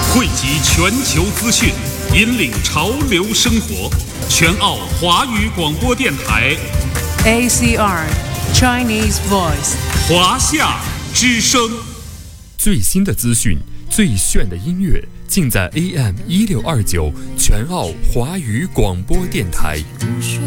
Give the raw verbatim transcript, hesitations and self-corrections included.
汇集全球资讯，引领潮流生活。全澳华语广播电台 A C R Chinese Voice 华夏之声。 最新的资讯，最炫的音乐，尽在 A M 一六二九全澳华语广播电台。